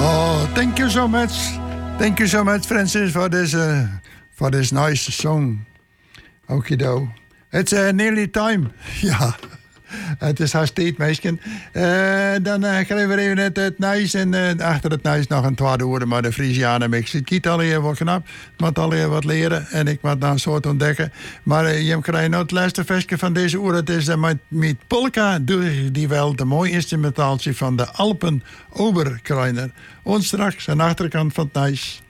Thank you so much. Thank you so much, Francis, for this nice song. Okido. It's nearly time. Ja, het is haast tijd, meisje. Dan gaan we even het nieuws. En achter het nieuws nog een tweede woorden. Maar de Frisianen mix. Ik kiet al wat knap. Ik moet al wat leren. En ik moet dan een soort ontdekken. Maar je krijgt nog het laatste versje van deze uur. Het is met polka. Die wel de mooie instrumentaaltje van de Alpen Oberkreiner. En straks aan de achterkant van het nieuws.